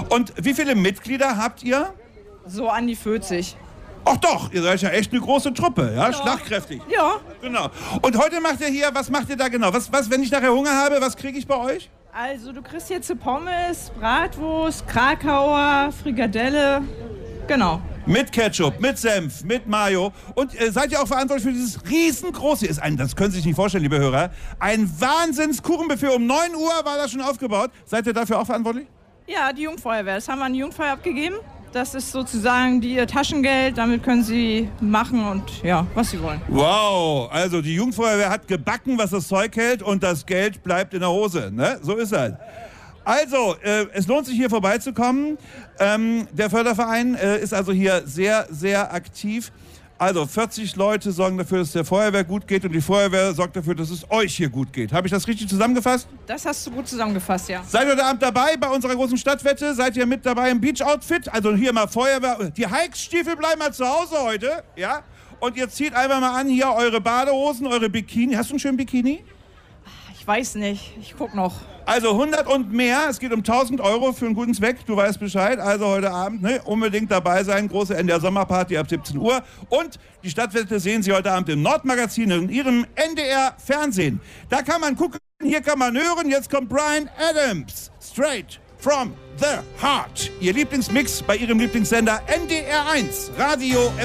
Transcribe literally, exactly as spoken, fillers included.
Und wie viele Mitglieder habt ihr? So an die vierzig. Ach doch, ihr seid ja echt eine große Truppe, ja? Ja. Schlagkräftig. Ja. Genau. Und heute macht ihr hier, was macht ihr da genau? Was, was, wenn ich nachher Hunger habe, was kriege ich bei euch? Also du kriegst jetzt Pommes, Bratwurst, Krakauer, Frikadelle. Genau. Mit Ketchup, mit Senf, mit Mayo. Und äh, seid ihr auch verantwortlich für dieses riesengroße, ist ein, das können Sie sich nicht vorstellen, liebe Hörer, ein Wahnsinns-Kuchenbuffet. Um neun Uhr war das schon aufgebaut. Seid ihr dafür auch verantwortlich? Ja, die Jungfeuerwehr. Das haben wir an die Jungfeuer abgegeben. Das ist sozusagen die, ihr Taschengeld. Damit können Sie machen und ja, was Sie wollen. Wow, also die Jugendfeuerwehr hat gebacken, was das Zeug hält, und das Geld bleibt in der Hose. Ne? So ist das. Also, äh, es lohnt sich hier vorbeizukommen. Ähm, der Förderverein äh, ist also hier sehr, sehr aktiv. Also vierzig Leute sorgen dafür, dass es der Feuerwehr gut geht, und die Feuerwehr sorgt dafür, dass es euch hier gut geht. Habe ich das richtig zusammengefasst? Das hast du gut zusammengefasst, ja. Seid ihr heute Abend dabei bei unserer großen Stadtwette? Seid ihr mit dabei im Beach-Outfit? Also hier mal Feuerwehr. Die Hikestiefel bleiben mal zu Hause heute, ja? Und ihr zieht einfach mal an hier eure Badehosen, eure Bikini. Hast du einen schönen Bikini? Ich weiß nicht. Ich guck noch. Also hundert und mehr, es geht um tausend Euro für einen guten Zweck, du weißt Bescheid. Also heute Abend ne, unbedingt dabei sein, große N D R Sommerparty ab siebzehn Uhr. Und die Stadtwette sehen Sie heute Abend im Nordmagazin, in Ihrem N D R Fernsehen. Da kann man gucken, hier kann man hören, jetzt kommt Bryan Adams, straight from the heart. Ihr Lieblingsmix bei Ihrem Lieblingssender N D R eins, Radio